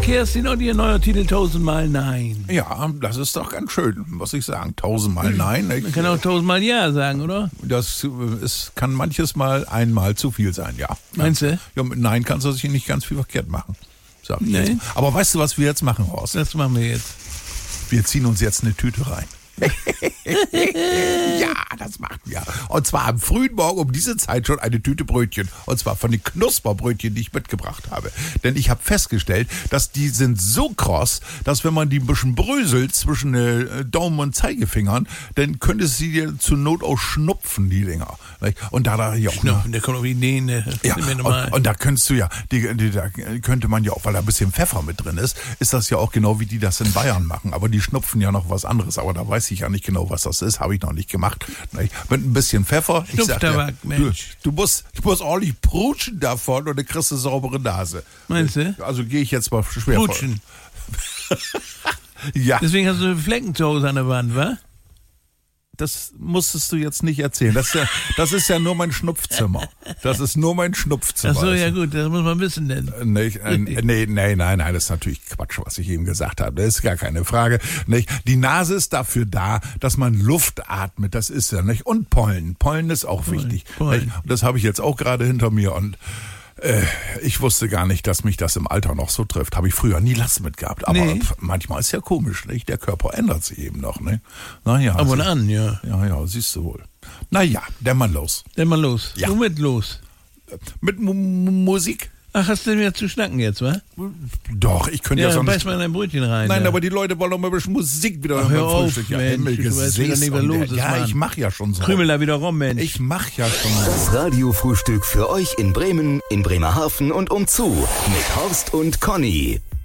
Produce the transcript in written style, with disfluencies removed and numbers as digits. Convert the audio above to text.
Kerstin und ihr neuer Titel 1000-mal Nein. Ja, das ist doch ganz schön, muss ich sagen. 1000-mal Nein. Man kann auch 1000-mal Ja sagen, oder? Kann manches Mal einmal zu viel sein, ja. Meinst du? Ja, mit Nein kannst du sich nicht ganz viel verkehrt machen. Sag ich Nee. jetzt. Aber weißt du, was wir jetzt machen, Horst? Das machen wir jetzt. Wir ziehen uns jetzt eine Tüte rein. Ja, das machen wir. Und zwar am frühen Morgen um diese Zeit schon eine Tüte Brötchen. Und zwar von den Knusperbrötchen, die ich mitgebracht habe. Denn ich habe festgestellt, dass die sind so kross, dass wenn man die ein bisschen bröselt zwischen Daumen und Zeigefingern, dann könnte sie dir zur Not auch schnupfen, die Dinger. Und da ja auch Schnupfen, der kommt auf Ideen. ja, und da könntest du ja, da könnte man ja auch, weil da ein bisschen Pfeffer mit drin ist das ja auch genau wie die das in Bayern machen. Aber die schnupfen ja noch was anderes. Aber da weiß ich ja nicht genau, was das ist. Habe ich noch nicht gemacht. Mit ein bisschen Pfeffer. Ich sag dir, Mensch. du musst ordentlich prutschen davon und dann kriegst du eine saubere Nase. Meinst du? Also gehe ich jetzt mal schwer Prutschen. Ja. Deswegen hast du Flecken zu Hause an der Wand, wa? Das musstest du jetzt nicht erzählen. Das ist ja nur mein Schnupfzimmer. Das ist nur mein Schnupfzimmer. Ach so, ja gut, das muss man wissen denn. Nein, das ist natürlich Quatsch, was ich eben gesagt habe. Das ist gar keine Frage. Nicht? Die Nase ist dafür da, dass man Luft atmet. Das ist ja nicht. Und Pollen. Pollen ist auch wichtig. Pollen. Nicht? Und das habe ich jetzt auch gerade hinter mir und ich wusste gar nicht, dass mich das im Alter noch so trifft. Habe ich früher nie Last mit gehabt. Aber manchmal ist ja komisch, nicht? Der Körper ändert sich eben noch, ne? Naja. Ab und an, ja. Ja, siehst du wohl. Naja, der Mann los. Dann mal los. Ja. Womit los? Mit Musik? Ach, hast du wieder zu schnacken jetzt, wa? Doch, ich könnte ja Ja, sonst... beiß mal in dein Brötchen rein. Nein, ja. aber die Leute wollen doch mal ein bisschen Musik wieder Ach, hör beim auf, Frühstück. Ja, Mensch, du weißt wieder nicht, was los ist, ja, Mann. ich mach ja schon so. Krümel da wieder rum, Mensch. Ich mach ja schon so. Das Radiofrühstück für euch in Bremen, in Bremerhaven und umzu mit Horst und Conny.